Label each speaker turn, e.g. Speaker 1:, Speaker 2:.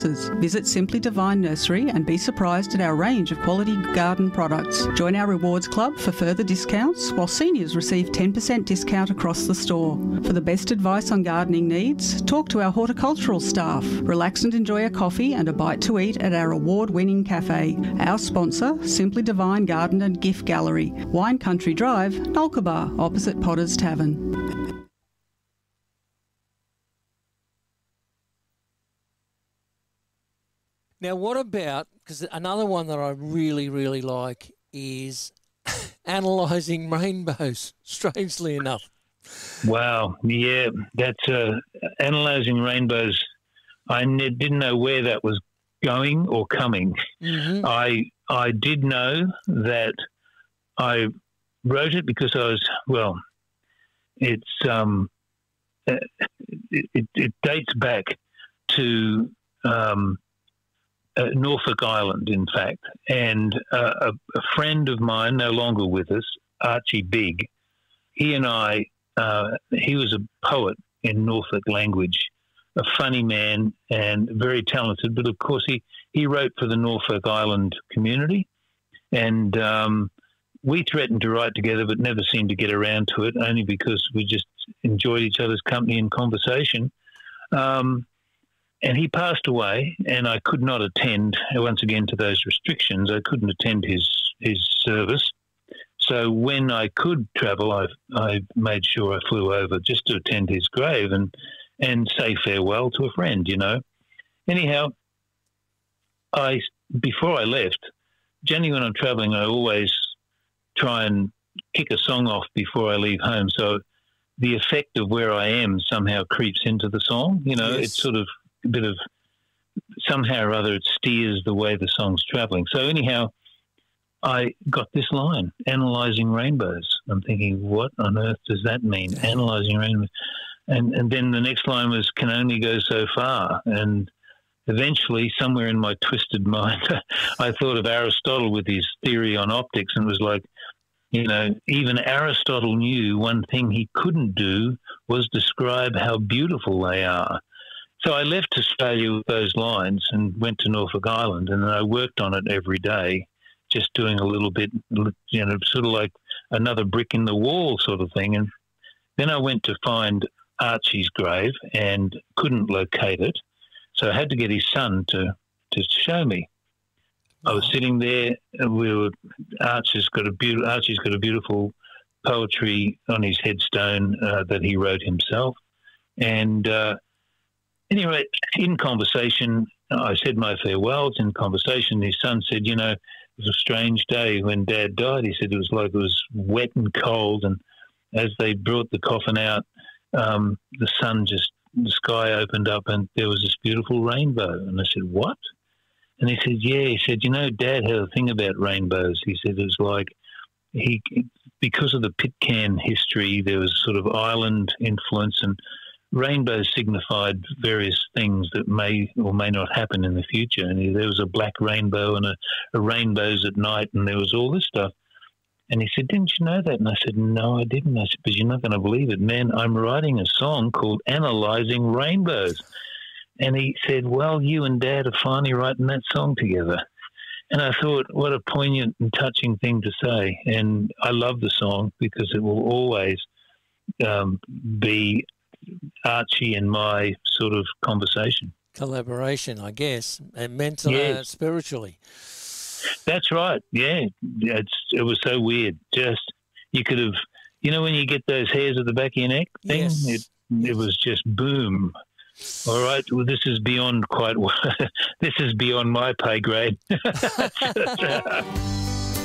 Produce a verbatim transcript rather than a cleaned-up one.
Speaker 1: Visit Simply Divine Nursery and be surprised at our range of quality garden products. Join our rewards club for further discounts, while seniors receive ten percent discount across the store. For the best advice on gardening needs, talk to our horticultural staff. Relax and enjoy a coffee and a bite to eat at our award-winning cafe. Our sponsor, Simply Divine Garden and Gift Gallery, Wine Country Drive, Nulkaba, opposite Potter's Tavern.
Speaker 2: Now, what about, because another one that I really, really like is analysing rainbows, strangely enough.
Speaker 3: Wow, yeah, that's uh, analysing rainbows. I ne- didn't know where that was going or coming. Mm-hmm. I I did know that I wrote it because I was, well, it's um, it, it, it dates back to um, Uh, Norfolk Island, in fact, and uh, a, a friend of mine, no longer with us, Archie Big, he and I, uh, he was a poet in Norfolk language, a funny man and very talented, but of course he, he wrote for the Norfolk Island community, and um, we threatened to write together but never seemed to get around to it, only because we just enjoyed each other's company and conversation. Um, And he passed away, and I could not attend, once again, to those restrictions. I couldn't attend his his service. So when I could travel, I I made sure I flew over just to attend his grave and, and say farewell to a friend, you know. Anyhow, I before I left, generally when I'm travelling, I always try and kick a song off before I leave home. So the effect of where I am somehow creeps into the song. You know, yes. It's sort of a bit of somehow or other it steers the way the song's travelling. So anyhow, I got this line, analysing rainbows. I'm thinking, what on earth does that mean, analysing rainbows? And and then the next line was, can only go so far. And eventually, somewhere in my twisted mind, I thought of Aristotle with his theory on optics, and was like, you know, even Aristotle knew one thing he couldn't do was describe how beautiful they are. So I left Australia with those lines and went to Norfolk Island, and then I worked on it every day, just doing a little bit, you know, sort of like another brick in the wall sort of thing. And then I went to find Archie's grave and couldn't locate it, so I had to get his son to, to show me. I was sitting there, and we were, Archie's got a beautiful, Archie's got a beautiful poetry on his headstone uh, that he wrote himself, and uh, anyway, in conversation, I said my farewells. In conversation, his son said, you know, it was a strange day when Dad died. He said it was like it was wet and cold, and as they brought the coffin out, um, the sun just, the sky opened up and there was this beautiful rainbow. And I said, what? And he said, yeah. He said, you know, Dad had a thing about rainbows. He said it was like he, because of the Pitcairn history, there was sort of island influence, and rainbows signified various things that may or may not happen in the future. And there was a black rainbow and a, a rainbows at night, and there was all this stuff. And he said, didn't you know that? And I said, no, I didn't. I said, but you're not going to believe it, man. I'm writing a song called Analysing Rainbows. And he said, well, you and Dad are finally writing that song together. And I thought, what a poignant and touching thing to say. And I love the song because it will always um, be Archie and my sort of conversation.
Speaker 2: Collaboration, I guess, and mentally, yes. uh, spiritually.
Speaker 3: That's right, yeah. It's, it was so weird. Just, you could have, you know when you get those hairs at the back of your neck thing?
Speaker 2: Yes.
Speaker 3: It, it was just boom. All right, well, this is beyond quite, this is beyond my pay grade.